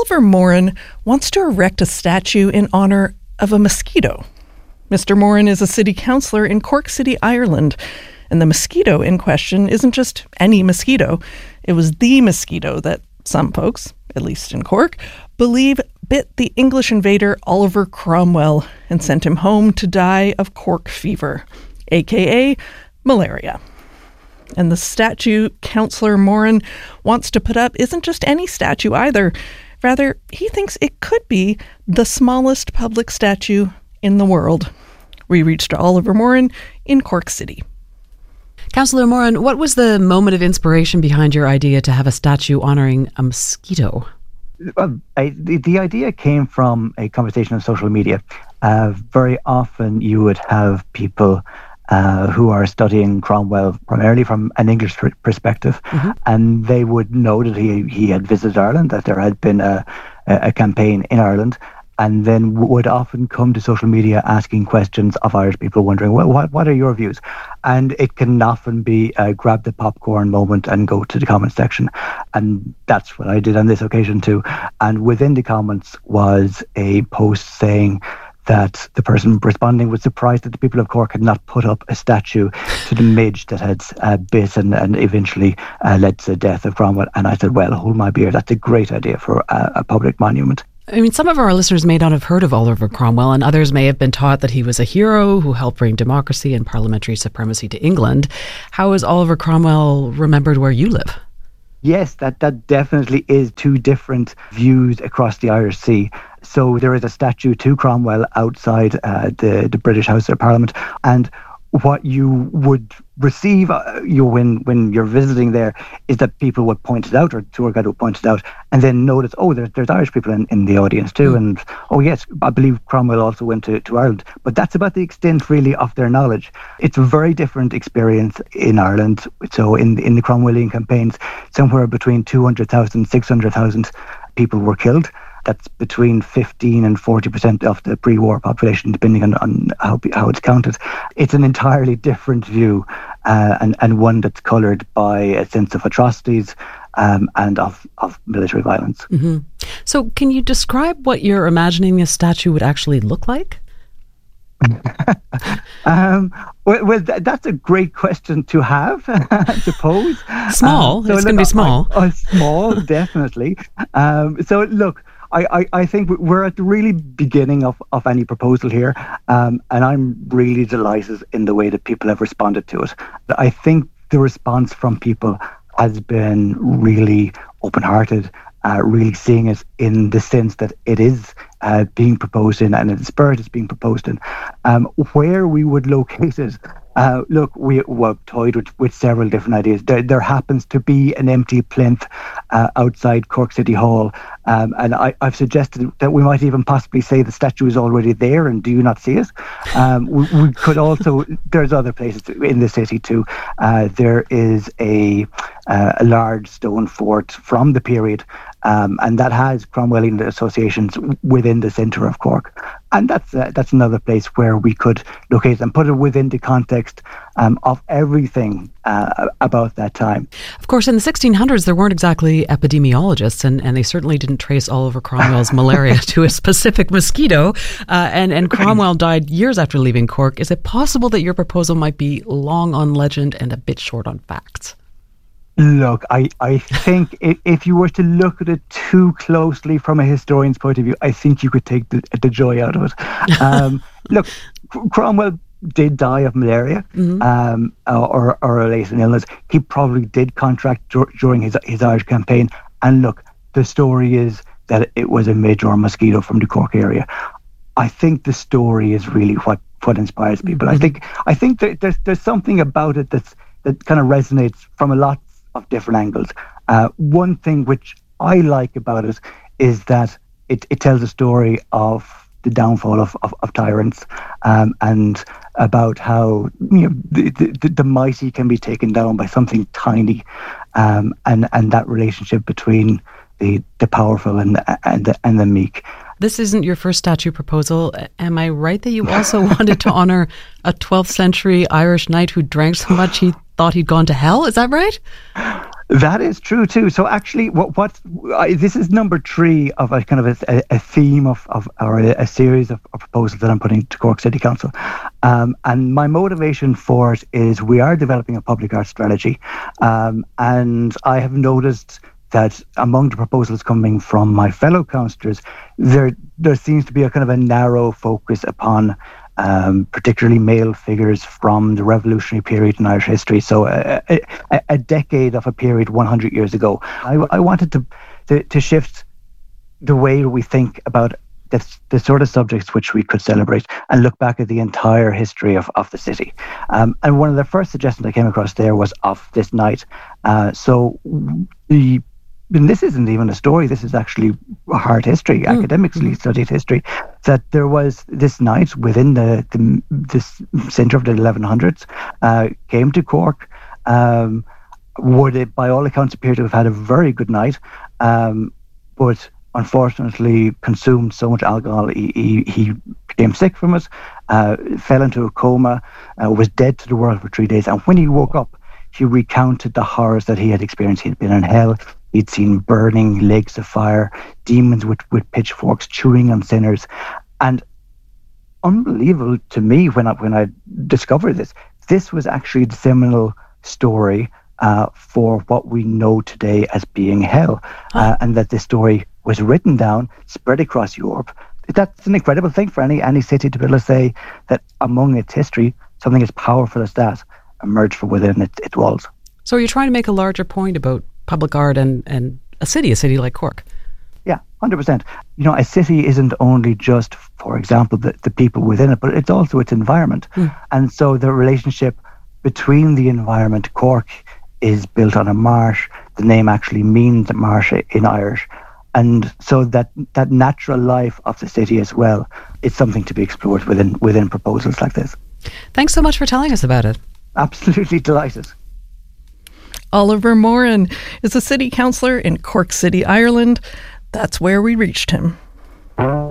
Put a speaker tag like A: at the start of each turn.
A: Oliver Moran wants to erect a statue in honor of a mosquito. Mr. Moran is a city councillor in Cork City, Ireland, and the mosquito in question isn't just any mosquito. It was the mosquito that some folks, at least in Cork, believe bit the English invader Oliver Cromwell and sent him home to die of Cork fever, aka malaria. And the statue Councillor Moran wants to put up isn't just any statue either. Rather, he thinks it could be the smallest public statue in the world. We reached Oliver Moran in Cork City.
B: Councillor Moran, what was the moment of inspiration behind your idea to have a statue honouring a mosquito?
C: The idea came from a conversation on social media. Very often you would have people who are studying Cromwell primarily from an English perspective, and they would know that he had visited Ireland, that there had been a campaign in Ireland, and then would often come to social media asking questions of Irish people, wondering, well, what are your views? And it can often be a grab the popcorn moment and go to the comment section. And that's what I did on this occasion too. And within the comments was a post saying that the person responding was surprised that the people of Cork had not put up a statue to the midge that had bit and eventually led to the death of Cromwell. And I said, well, hold my beer, that's a great idea for a public monument.
B: I mean, some of our listeners may not have heard of Oliver Cromwell, and others may have been taught that he was a hero who helped bring democracy and parliamentary supremacy to England. How is Oliver Cromwell remembered where you live?
C: Yes, that definitely is two different views across the Irish Sea. So there is a statue to Cromwell outside the British House of Parliament, and what you would receive when you're visiting there is that people would point it out, or tour guide would point it out, and then notice, oh, there's Irish people in the audience too, and oh yes, I believe Cromwell also went to Ireland. But that's about the extent really of their knowledge. It's a very different experience in Ireland. So in the Cromwellian campaigns, somewhere between 200,000, 600,000 people were killed. That's between 15 and 40% of the pre-war population, depending on how it's counted. It's an entirely different view, and one that's coloured by a sense of atrocities and of military violence.
B: Mm-hmm. So can you describe what you're imagining this statue would actually look like?
C: Well, that's a great question to have, to pose.
B: Small, it's going to be small.
C: Small, definitely. So look, I think we're at the really beginning of any proposal here, and I'm really delighted in the way that people have responded to it. I think the response from people has been really open-hearted, really seeing it in the sense that it is being proposed in, and in the spirit it's being proposed in. Where we would locate it, look, we've toyed with several different ideas. There happens to be an empty plinth outside Cork City Hall, and I've suggested that we might even possibly say the statue is already there, and do you not see it? We could also, there's other places in the city too. There is a large stone fort from the period, and that has Cromwellian associations within the centre of Cork. And that's another place where we could locate it and put it within the context of everything about that time.
B: Of course, in the 1600s, there weren't exactly epidemiologists, and they certainly didn't trace Oliver Cromwell's malaria to a specific mosquito. And Cromwell died years after leaving Cork. Is it possible that your proposal might be long on legend and a bit short on facts?
C: Look, I think if you were to look at it too closely from a historian's point of view, I think you could take the joy out of it. Look, Cromwell did die of malaria, or a latent illness. He probably did contract during his Irish campaign. And look, the story is that it was a major mosquito from the Cork area. I think the story is really what inspires people. I think that there's something about it that kind of resonates from a lot of different angles. One thing which I like about it is that it tells a story of the downfall of tyrants, and about how the mighty can be taken down by something tiny, and that relationship between the powerful and the meek.
B: This isn't your first statue proposal. Am I right that you also wanted to honour a 12th century Irish knight who drank so much he thought he'd gone to hell? Is that right?
C: That is true too. So actually, this is number 3 of a kind of a theme of or a series of proposals that I'm putting to Cork City Council. And my motivation for it is we are developing a public art strategy, and I have noticed that among the proposals coming from my fellow councillors, there seems to be a kind of a narrow focus upon particularly male figures from the revolutionary period in Irish history. So a decade of a period 100 years ago. I wanted to shift the way we think about the sort of subjects which we could celebrate and look back at the entire history of the city. And one of the first suggestions I came across there was of this night. And this isn't even a story, this is actually hard history, academically studied history, that there was this night within this centre of the 1100s, came to Cork, would, by all accounts, appear to have had a very good night, but unfortunately consumed so much alcohol, he became sick from it, fell into a coma, was dead to the world for 3 days, and when he woke up, he recounted the horrors that he had experienced. He'd been in hell. He'd seen burning lakes of fire, demons with pitchforks chewing on sinners. And unbelievable to me when I discovered this was actually the seminal story for what we know today as being hell. And that this story was written down, spread across Europe. That's an incredible thing for any city to be able to say that among its history, something as powerful as that emerged from within its walls.
B: So you're trying to make a larger point about public art and a city like Cork.
C: Yeah, 100%. You know, a city isn't only just, for example, the people within it, but it's also its environment. And so the relationship between the environment, Cork is built on a marsh. The name actually means marsh in Irish. And so that natural life of the city as well is something to be explored within proposals like this.
B: Thanks so much for telling us about it.
C: Absolutely delighted.
A: Oliver Moran is a city councillor in Cork City, Ireland. That's where we reached him.